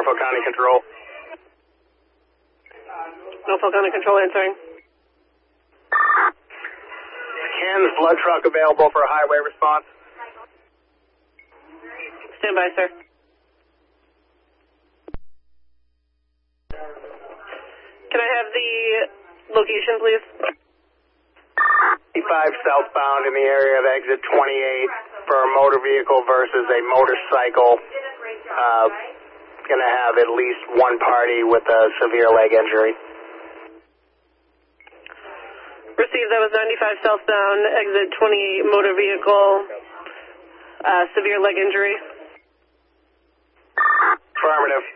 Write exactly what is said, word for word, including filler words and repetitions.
Norfolk County Control. Norfolk County Control answering. Ken's blood truck available for a highway response. Stand by, sir. Can I have the location, please? fifty-five southbound in the area of exit twenty-eight for a motor vehicle versus a motorcycle. Uh, gonna have at least one party with a severe leg injury. Received, that was ninety-five southbound, exit twenty-eight, motor vehicle, uh, severe leg injury. Affirmative.